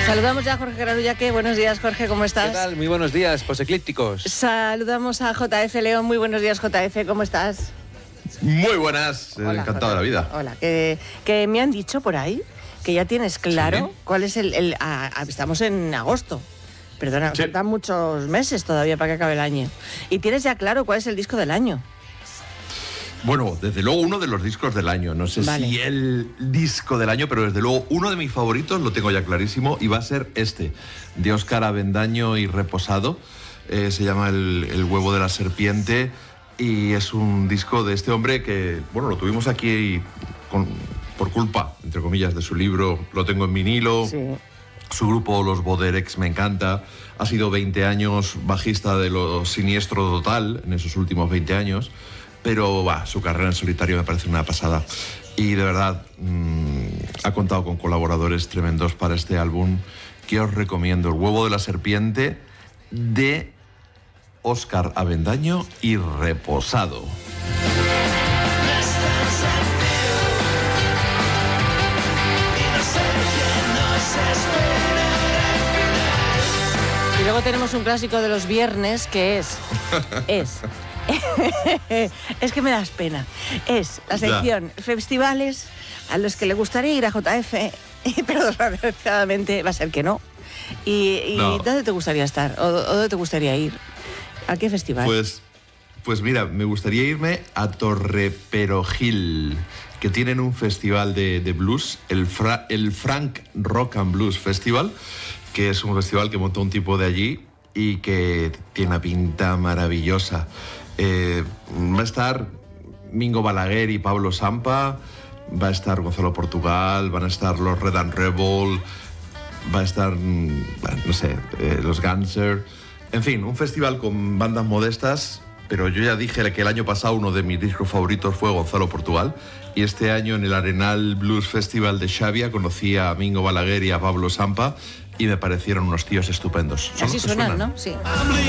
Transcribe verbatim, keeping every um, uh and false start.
Saludamos ya a Jorge Granullaque. Buenos días, Jorge, ¿cómo estás? ¿Qué tal? Muy buenos días, poseclípticos. Saludamos a J F León. Muy buenos días, J F, ¿cómo estás? Muy buenas, Hola, encantado J F. de la vida. Hola, que, que me han dicho por ahí que ya tienes claro ¿Sí? cuál es el... el a, a, estamos en agosto. Perdona, Sí. faltan muchos meses todavía para que acabe el año. Y tienes ya claro cuál es el disco del año. Bueno, desde luego uno de los discos del año. No sé Vale. si el disco del año, pero desde luego uno de mis favoritos, lo tengo ya clarísimo, y va a ser este, de Óscar Avendaño y Reposado. Eh, se llama el, el huevo de la serpiente y es un disco de este hombre que, bueno, lo tuvimos aquí con, por culpa, entre comillas, de su libro. Lo tengo en vinilo. Sí. Su grupo, los Boderex, me encanta. Ha sido veinte años bajista de Lo Siniestro Total, en esos últimos veinte años. Pero bah, su carrera en solitario me parece una pasada. Y de verdad, mmm, ha contado con colaboradores tremendos para este álbum que os recomiendo. El huevo de la serpiente de Óscar Avendaño y Reposado. Y luego tenemos un clásico de los viernes que es... es... es que me das pena. Es la sección ya. Festivales a los que le gustaría ir a J F, pero desgraciadamente va a ser que no. ¿Y, y no. dónde te gustaría estar? ¿O, ¿O dónde te gustaría ir? ¿A qué festival? Pues, pues mira, me gustaría irme a Torreperogil, que tienen un festival de, de blues, el, Fra, el Frank Rock and Blues Festival, que es un festival que montó un tipo de allí y que tiene una pinta maravillosa. Eh, va a estar Mingo Balaguer y Pablo Sampa, va a estar Gonzalo Portugal, van a estar los Red and Rebel, va a estar, no sé, eh, los Ganser. En fin, un festival con bandas modestas, pero yo ya dije que el año pasado uno de mis discos favoritos fue Gonzalo Portugal, y este año en el Arenal Blues Festival de Xavia conocí a Mingo Balaguer y a Pablo Sampa y me parecieron unos tíos estupendos. Así suenan, ¿no? Sí.